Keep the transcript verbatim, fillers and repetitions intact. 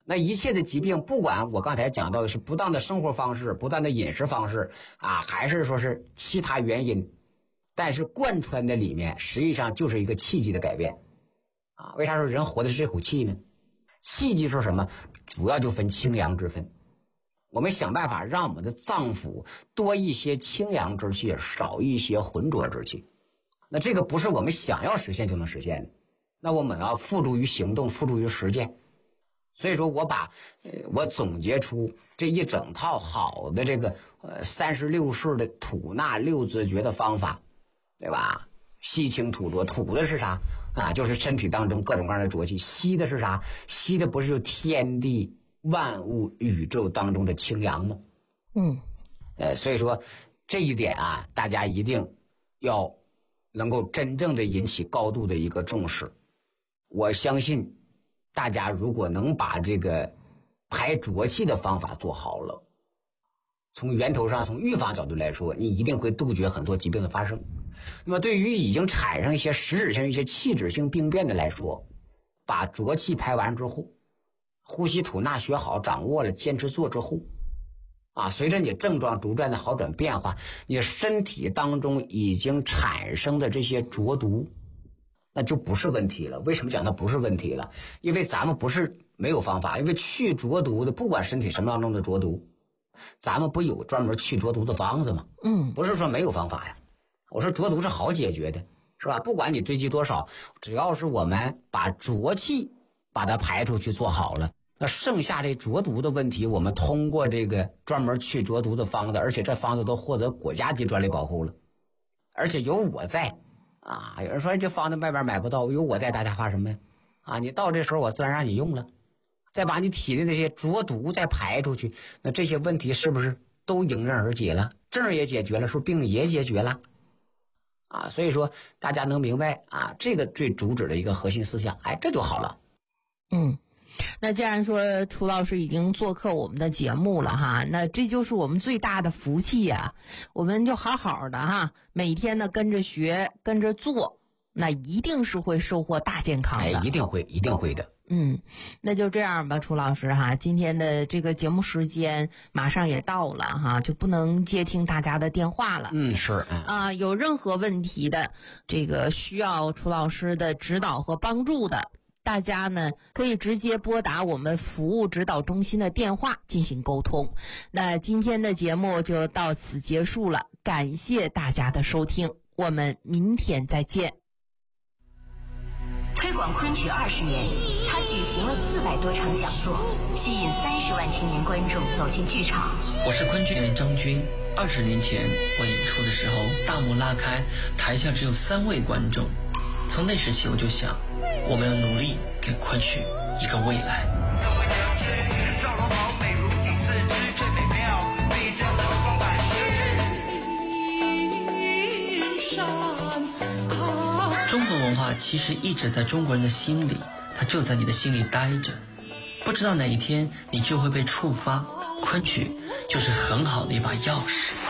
那一切的疾病，不管我刚才讲到的是不当的生活方式、不当的饮食方式啊，还是说是其他原因，但是贯穿的里面实际上就是一个气机的改变啊。为啥说人活的是这口气呢？气机说什么？主要就分清阳之分。我们想办法让我们的脏腑多一些清阳之气，少一些浑浊之气。那这个不是我们想要实现就能实现的，那我们要付诸于行动，付诸于实践。所以说我把呃我总结出这一整套好的这个呃三十六式的吐纳六字诀的方法，对吧？吸清吐浊，吐的是啥啊？就是身体当中各种各样的浊气。吸的是啥？吸的不是就天地万物宇宙当中的清阳吗？ 嗯， 呃，所以说这一点啊，大家一定要能够真正的引起高度的一个重视。我相信大家如果能把这个排浊气的方法做好了，从源头上从预防角度来说，你一定会杜绝很多疾病的发生。那么对于已经产生一些实质性一些气质性病变的来说，把浊气排完之后，呼吸吐纳学好掌握了，坚持做之后啊，随着你症状逐渐的好转变化，你身体当中已经产生的这些浊毒那就不是问题了。为什么讲它不是问题了？因为咱们不是没有方法，因为去浊毒的，不管身体什么当中的浊毒，咱们不有专门去浊毒的方子吗？ 嗯， 不是说没有方法呀。我说浊毒是好解决的，是吧？不管你堆积多少，只要是我们把浊气把它排出去做好了，那剩下这浊毒的问题，我们通过这个专门去浊毒的方子，而且这方子都获得国家级专利保护了，而且有我在啊。有人说这方子外边买不到，有我在，大家怕什么呀？啊，你到这时候我自然让你用了，再把你体内那些浊毒再排出去，那这些问题是不是都迎刃而解了？症也解决了，说病也解决了啊。所以说大家能明白啊，这个最主旨的一个核心思想，哎，这就好了。 嗯，那既然说楚老师已经做客我们的节目了哈，那这就是我们最大的福气呀、啊。我们就好好的哈，每天呢跟着学，跟着做，那一定是会收获大健康的。 哎，一定会，一定会的。 嗯，那就这样吧，楚老师哈，今天的这个节目时间马上也到了哈，就不能接听大家的电话了。 嗯，是啊、呃，有任何问题的，这个需要楚老师的指导和帮助的，大家呢可以直接拨打我们服务指导中心的电话进行沟通。那今天的节目就到此结束了，感谢大家的收听，我们明天再见。 推广昆曲二十年，他举行了四百多场讲座，吸引三十万青年观众走进剧场。 我是昆剧演员张军。二十年前我演出的时候，大幕拉开，台下只有三位观众。从那时起，我就想，我们要努力给昆曲一个未来。中国文化其实一直在中国人的心里，它就在你的心里待着，不知道哪一天你就会被触发。昆曲就是很好的一把钥匙。